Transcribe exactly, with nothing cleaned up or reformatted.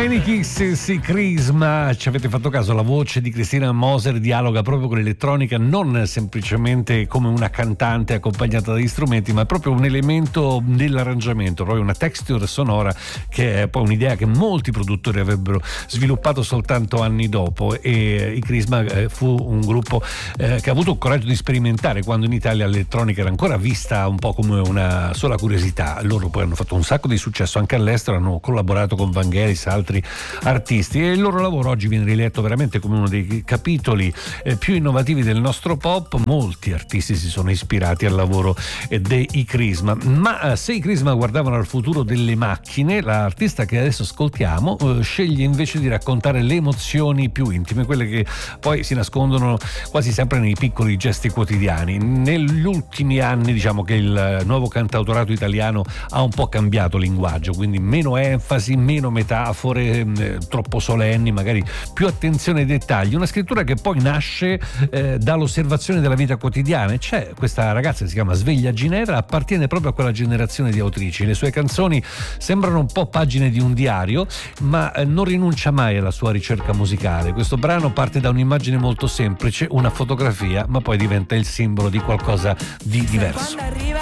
Many Kisses, i Crisma. Ci avete fatto caso? La voce di Cristina Moser dialoga proprio con l'elettronica, non semplicemente come una cantante accompagnata dagli strumenti, ma proprio un elemento dell'arrangiamento, proprio una texture sonora, che è poi un'idea che molti produttori avrebbero sviluppato soltanto anni dopo. E i Crisma eh, fu un gruppo eh, che ha avuto il coraggio di sperimentare quando in Italia l'elettronica era ancora vista un po' come una sola curiosità. Loro poi hanno fatto un sacco di successo anche all'estero, hanno collaborato con Vangelis, altri artisti, e il loro lavoro oggi viene riletto veramente come uno dei capitoli eh, più innovativi del nostro pop. Molti artisti si sono ispirati al lavoro eh, dei Crisma, ma eh, se i Crisma guardavano al futuro delle macchine, l'artista che adesso ascoltiamo eh, sceglie invece di raccontare le emozioni più intime, quelle che poi si nascondono quasi sempre nei piccoli gesti quotidiani. Negli ultimi anni diciamo che il nuovo cantautorato italiano ha un po' cambiato linguaggio, quindi meno enfasi, meno metafore eh, troppo solenni, magari più attenzione ai dettagli, una scrittura che poi nasce eh, dall'osservazione della vita quotidiana. C'è questa ragazza che si chiama Sveglia Ginevra, appartiene proprio a quella generazione di autrici. Le sue canzoni sembrano un po' pagine di un diario, ma eh, non rinuncia mai alla sua ricerca musicale. Questo brano parte da un'immagine molto semplice, una fotografia, ma poi diventa il simbolo di qualcosa di diverso. Quando arriva